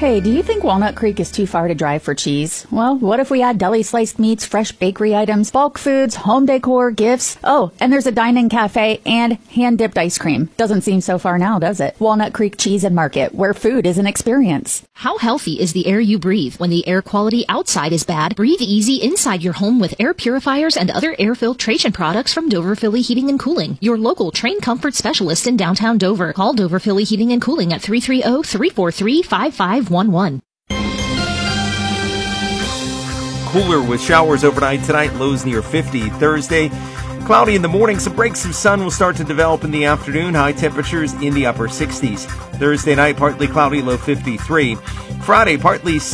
Hey, do you think Walnut Creek is too far to drive for cheese? Well, what if we add deli sliced meats, fresh bakery items, bulk foods, home decor, gifts? Oh, and there's a dine-in cafe and hand-dipped ice cream. Doesn't seem so far now, does it? Walnut Creek Cheese and Market, where food is an experience. How healthy is the air you breathe? When the air quality outside is bad, breathe easy inside your home with air purifiers and other air filtration products from Dover Philly Heating and Cooling, your local trained comfort specialist in downtown Dover. Call Dover Philly Heating and Cooling at 330-343-5511. Cooler with showers overnight tonight, lows near 50. Thursday, cloudy in the morning, some breaks of sun will start to develop in the afternoon, high temperatures in the upper 60s. Thursday night, partly cloudy, low 53. Friday, partly